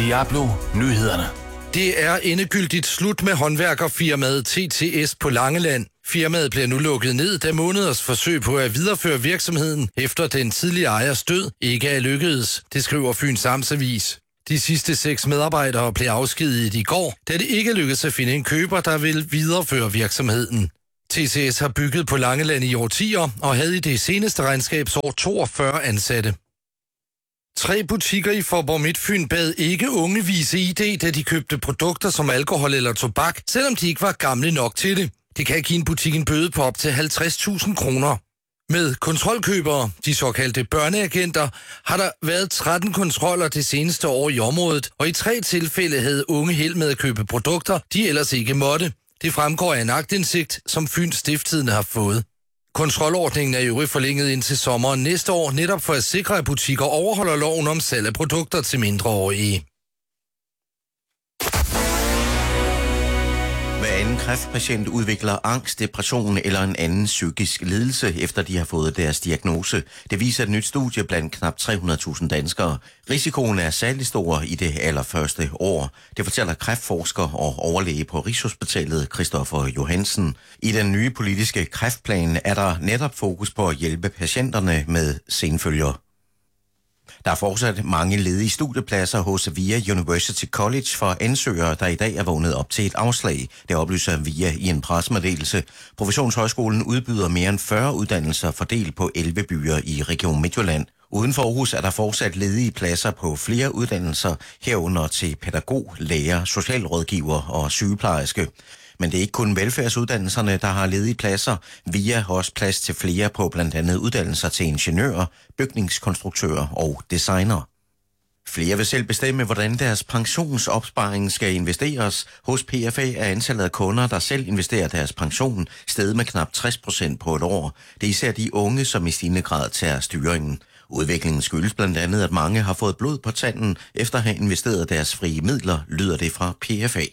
Diablo Nyhederne. Det er endegyldigt slut med håndværkerfirmaet TTS på Langeland. Firmaet bliver nu lukket ned, da måneders forsøg på at videreføre virksomheden efter den tidligere ejers død ikke er lykkedes. Det skriver Fyns Amtsavis. De sidste 6 medarbejdere blev afskediget i går, da det ikke lykkedes at finde en køber, der vil videreføre virksomheden. TTS har bygget på Langeland i årtier og havde i det seneste regnskabsår 42 ansatte. 3 butikker i Faaborg Midtfyn bad ikke unge vise ID, da de købte produkter som alkohol eller tobak, selvom de ikke var gamle nok til det. Det kan give en butik en bøde på op til 50.000 kroner. Med kontrolkøbere, de såkaldte børneagenter, har der været 13 kontroller det seneste år i området, og i 3 tilfælde havde unge held med at købe produkter, de ellers ikke måtte. Det fremgår af en aktindsigt, som Fyns Stiftstidende har fået. Kontrolordningen er i øvrigt forlænget indtil sommeren næste år, netop for at sikre, at butikker overholder loven om salg af produkter til mindreårige. Hver anden kræftpatient udvikler angst, depression eller en anden psykisk lidelse, efter de har fået deres diagnose. Det viser et nyt studie blandt knap 300.000 danskere. Risikoen er særlig stor i det allerførste år. Det fortæller kræftforsker og overlæge på Rigshospitalet Christoffer Johansen. I den nye politiske kræftplan er der netop fokus på at hjælpe patienterne med senfølger. Der er fortsat mange ledige studiepladser hos VIA University College for ansøgere, der i dag er vågnet op til et afslag. Det oplyser VIA i en pressemeddelelse. Professionshøjskolen udbyder mere end 40 uddannelser fordelt på 11 byer i Region Midtjylland. Uden for Aarhus er der fortsat ledige pladser på flere uddannelser, herunder til pædagog, lærer, socialrådgiver og sygeplejerske. Men det er ikke kun velfærdsuddannelserne, der har ledige pladser. VIA har også plads til flere på blandt andet uddannelser til ingeniører, bygningskonstruktører og designer. Flere vil selv bestemme, hvordan deres pensionsopsparing skal investeres. Hos PFA er antallet af kunder, der selv investerer deres pension, steget med knap 60% på et år. Det er især de unge, som i stigende grad tager styringen. Udviklingen skyldes blandt andet, at mange har fået blod på tanden efter at have investeret deres frie midler, lyder det fra PFA.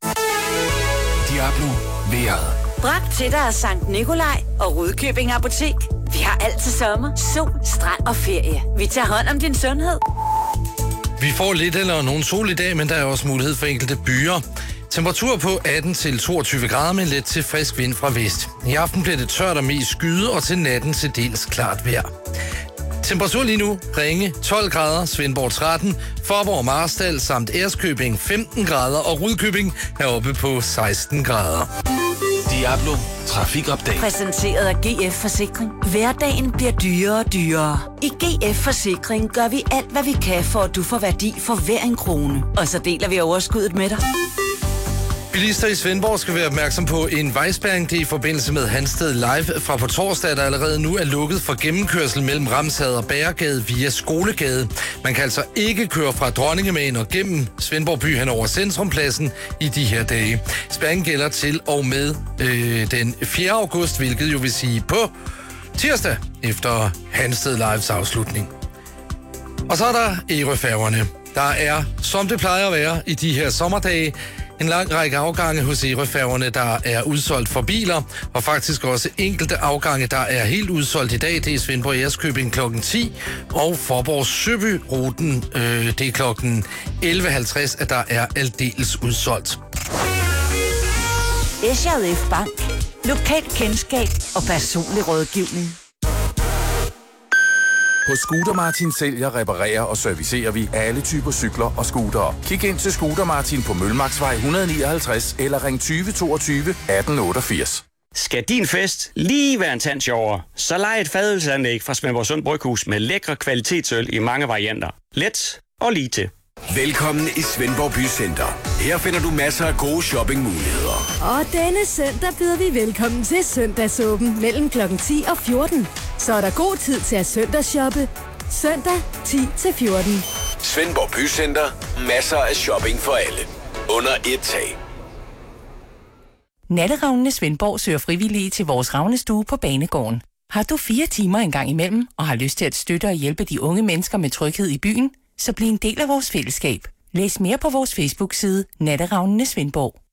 Diablo vejret. Bragt til dig af Sankt Nikolaj og Rudkøbing Apotek. Vi har altid sommer, sol, strand og ferie. Vi tager hånd om din sundhed. Vi får lidt eller nogen sol i dag, men der er også mulighed for enkelte byer. Temperatur på 18 til 22 grader med let til frisk vind fra vest. I aften bliver det tørt og mest skyde, og til natten til dels klart vejr. Temperatur lige nu: Ringe 12 grader, Svendborg 13, Faaborg, Marstal samt Ærskøbing 15 grader og Rudkøbing er oppe på 16 grader. Diablo Trafikopdate. Præsenteret af GF Forsikring. Hverdagen bliver dyrere og dyrere. I GF Forsikring gør vi alt, hvad vi kan, for at du får værdi for hver en krone. Og så deler vi overskuddet med dig. Bilister i Svendborg skal være opmærksom på en vejspærring. Det er i forbindelse med Hansted Live fra på torsdag, der allerede nu er lukket for gennemkørsel mellem Ramsade og Bæregade via Skolegade. Man kan altså ikke køre fra Dronningemagen og gennem Svendborg by hen over Centrumpladsen i de her dage. Spærringen gælder til og med den 4. august, hvilket jo vil sige på tirsdag efter Hansted Lives afslutning. Og så er der Ærøfærgerne. Der er, som det plejer at være i de her sommerdage, en lang række afgange hos Ærøfærgerne, der er udsolgt for biler, og faktisk også enkelte afgange, der er helt udsolgt i dag. Det er Svendborg Ærskøbing kl. 10, og Faaborg Søby-ruten, det er kl. 11.50, at der er aldeles udsolgt. SJF Bank. Lokalt kendskab og personlig rådgivning. Hos Scooter Martin sælger, reparerer og servicerer vi alle typer cykler og scootere. Kig ind til Scooter Martin på Mølmarksvej 159 eller ring 20 22 1888. Skal din fest lige være en tand sjovere, så lej et fadølsanlæg fra Svendborg Sund Bryghus med lækre kvalitetsøl i mange varianter. Let og lige til. Velkommen i Svendborg Bycenter. Her finder du masser af gode shoppingmuligheder. Og denne søndag byder vi velkommen til søndagsåben mellem kl. 10 og 14. Så er der god tid til at søndagsshoppe. Søndag 10 til 14. Svendborg Bycenter. Masser af shopping for alle. Under et tag. Natteravnene Svendborg søger frivillige til vores ravnestue på Banegården. Har du 4 timer en gang imellem og har lyst til at støtte og hjælpe de unge mennesker med tryghed i byen, så bliv en del af vores fællesskab. Læs mere på vores Facebook-side Natteravnene Svendborg.